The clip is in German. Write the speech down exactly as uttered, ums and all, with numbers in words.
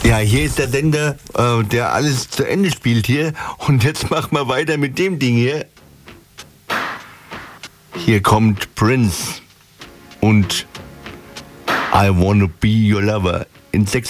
Ja, hier ist der Sender, äh, der alles zu Ende spielt hier. Und jetzt machen wir weiter mit dem Ding hier. Hier kommt Prince und I Wanna Be Your Lover in sechs